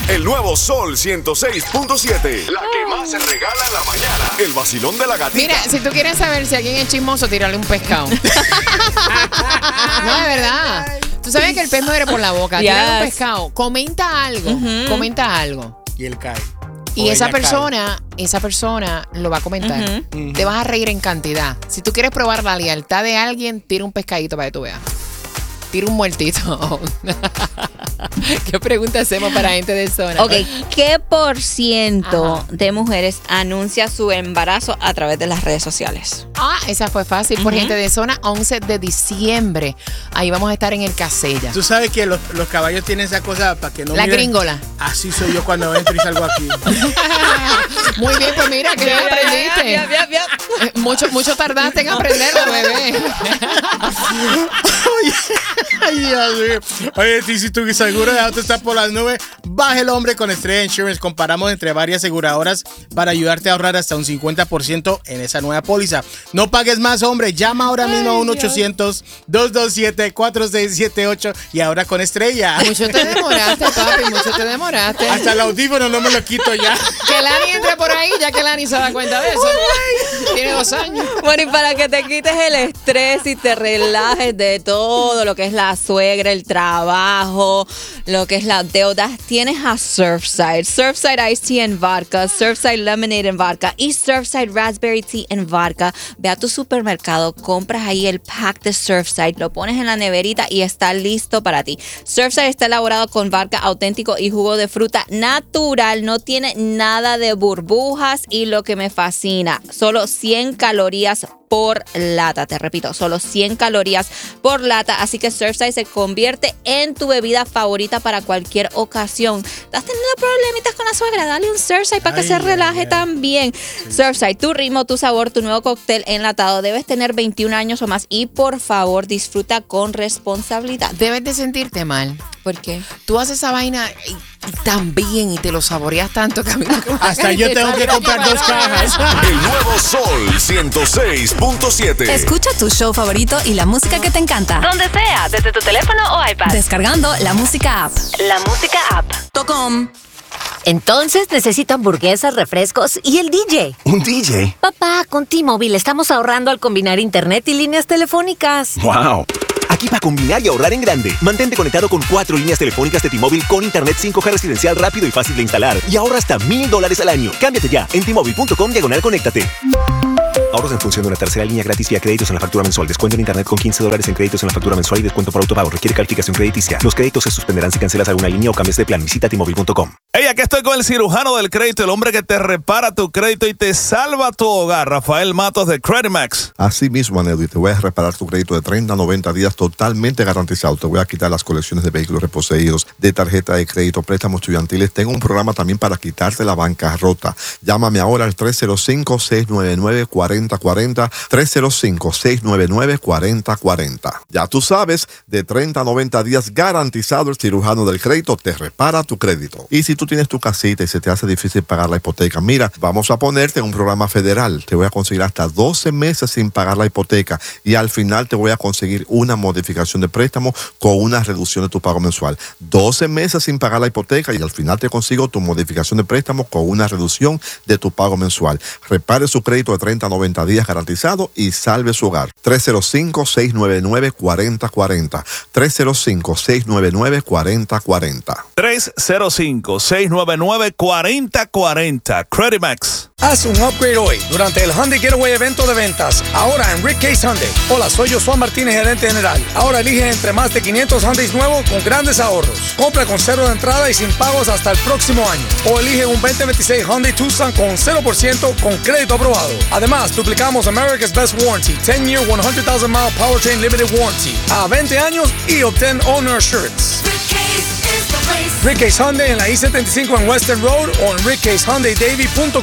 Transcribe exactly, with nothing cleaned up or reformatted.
El nuevo Sol ciento seis punto siete. La que más se regala en la mañana. El vacilón de la gatita. Mira, si tú quieres saber si alguien es chismoso, tírale un pescado. No, de verdad. Tú sabes que el pez muere por la boca. Yes. Tírale un pescado. Comenta algo. Uh-huh. Comenta algo. Y él cae. Y esa persona, cae. esa persona lo va a comentar. Uh-huh. Uh-huh. Te vas a reír en cantidad. Si tú quieres probar la lealtad de alguien, tira un pescadito para que tú veas. Tira un muertito. ¿Qué pregunta hacemos para gente de zona? Ok, ¿qué por ciento Ajá. de mujeres anuncia su embarazo a través de las redes sociales? Ah, esa fue fácil. Por uh-huh. gente de zona, once de diciembre. Ahí vamos a estar en el Casella. Tú sabes que los, los caballos tienen esa cosa para que no La miren. gringola. Así soy yo cuando entro y salgo aquí. Muy bien, pues mira, que ya aprendiste. Bien, bien, bien, bien. Mucho, mucho tardaste en aprenderlo, bebé. Ay, Dios mío. Oye, si tu seguro de auto está por las nubes, baja el hombre con Estrella Insurance. Comparamos entre varias aseguradoras para ayudarte a ahorrar hasta un cincuenta por ciento en esa nueva póliza. No pagues más, hombre. Llama ahora mismo a uno ochocientos, dos dos siete, cuatro seis siete ocho y ahora con Estrella. Mucho te demoraste, papi, mucho te demoraste. Hasta el audífono no me lo quito ya. Que Lani entre por ahí, ya que Lani se da cuenta de eso. Tiene dos años. Bueno, y para que te quites el estrés y te relajes de todo lo que es la suegra, el trabajo, lo que es las deudas, tienes a Surfside. Surfside Iced Tea en vodka, Surfside Lemonade en vodka y Surfside Raspberry Tea en vodka. Ve a tu supermercado, compras ahí el pack de Surfside, lo pones en la neverita y está listo para ti. Surfside está elaborado con vodka auténtico y jugo de fruta natural. No tiene nada de burbujas y lo que me fascina, solo cien calorías por lata. Te repito, solo cien calorías por lata. Así que Surfside se convierte en tu bebida favorita para cualquier ocasión. ¿Estás teniendo problemitas con la suegra? Dale un Surfside para que ay, se relaje ay, también. Sí. Surfside, tu ritmo, tu sabor, tu nuevo cóctel enlatado. Debes tener veintiún años o más y por favor disfruta con responsabilidad. Debes de sentirte mal. ¿Por qué? Tú haces esa vaina y, y tan bien y te lo saboreas tanto que a mí no hasta yo tengo que comprar dos cajas. El nuevo Sol ciento seis punto siete. Escucha tu show favorito y la música que te encanta. Donde sea, desde tu teléfono o iPad. Descargando la música app. La música app. Tocom. Entonces necesito hamburguesas, refrescos y el D J. ¿Un D J? Papá, con T-Mobile estamos ahorrando al combinar internet y líneas telefónicas. ¡Wow! Aquí para combinar y ahorrar en grande. Mantente conectado con cuatro líneas telefónicas de T-Mobile con internet cinco G residencial rápido y fácil de instalar. Y ahorra hasta mil dólares al año. Cámbiate ya en T-Mobile punto com diagonal conéctate. Ahorros en función de una tercera línea gratis vía créditos en la factura mensual. Descuento en internet con quince dólares en créditos en la factura mensual y descuento por autopago. Requiere calificación crediticia. Los créditos se suspenderán si cancelas alguna línea o cambias de plan. Visita T Mobile punto com. Hey, aquí estoy con el cirujano del crédito, el hombre que te repara tu crédito y te salva tu hogar, Rafael Matos de CreditMax. Así mismo, Anelli, te voy a reparar tu crédito de treinta a noventa días totalmente garantizado. Te voy a quitar las colecciones de vehículos reposeídos, de tarjeta de crédito, préstamos estudiantiles. Tengo un programa también para quitarte la bancarrota. Llámame ahora al tres cero cinco, seis nueve nueve, cuatro cero cuatro cero, tres cero cinco, seis nueve nueve, cuatro cero cuatro cero. Ya tú sabes, de treinta a noventa días garantizado, el cirujano del crédito te repara tu crédito. Y si tú tienes tu casita y se te hace difícil pagar la hipoteca, mira, vamos a ponerte en un programa federal. Te voy a conseguir hasta doce meses sin pagar la hipoteca y al final te voy a conseguir una modificación de préstamo con una reducción de tu pago mensual. doce meses sin pagar la hipoteca y al final te consigo tu modificación de préstamo con una reducción de tu pago mensual. Repare su crédito de treinta a noventa días garantizado y salve su hogar. tres cero cinco, seis nueve nueve, cuatro cero cuatro cero. tres cero cinco, seis nueve nueve, cuatro cero cuatro cero. tres cero cinco, seis nueve nueve, cuatro cero cuatro cero. CreditMax. Haz un upgrade hoy durante el Hyundai Getaway evento de ventas. Ahora en Rick Case Hyundai. Hola, soy Josué Martínez, gerente general. Ahora elige entre más de quinientos Hyundais nuevos con grandes ahorros. Compra con cero de entrada y sin pagos hasta el próximo año. O elige un veinte veintiséis Hyundai Tucson con cero por ciento con crédito aprobado. Además, duplicamos America's Best Warranty, ten year, one hundred thousand mile Powertrain Limited Warranty a veinte años y obtén Owner Assurance. Rick Case Hyundai en la I setenta y cinco en Western Road o en rick case hyundai davy punto